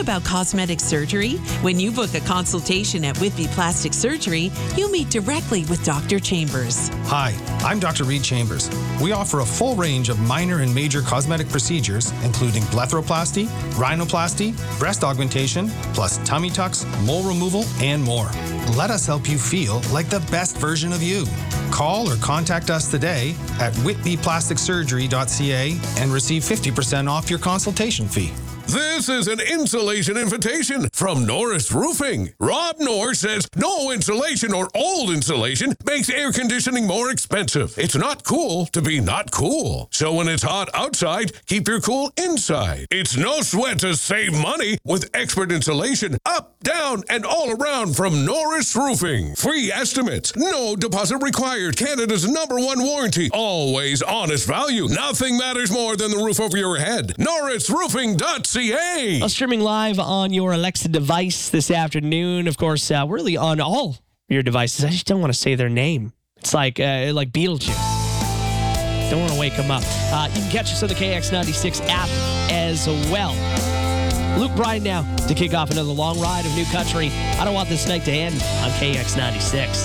about cosmetic surgery? When you book a consultation at Whitby Plastic Surgery, you'll meet directly with Dr. Chambers. Hi, I'm Dr. Reed Chambers. We offer a full range of minor and major cosmetic procedures, including blepharoplasty, rhinoplasty, breast augmentation, plus tummy tucks, mole removal, and more. Let us help you feel like the best version of you. Call or contact us today at whitbyplasticsurgery.ca and receive 50% off your consultation fee. This is an insulation invitation from Norris Roofing. Rob Norris says no insulation or old insulation makes air conditioning more expensive. It's not cool to be not cool. So when it's hot outside, keep your cool inside. It's no sweat to save money with expert insulation up, down, and all around from Norris Roofing. Free estimates, no deposit required. Canada's #1 warranty. Always honest value. Nothing matters more than the roof over your head. NorrisRoofing.ca. Well, streaming live on your Alexa device this afternoon. Of course, we're really on all your devices. I just don't want to say their name. It's like Beetlejuice. Don't want to wake them up. You can catch us on the KX96 app as well. Luke Bryan now to kick off another long ride of New Country. I don't want this night to end on KX96.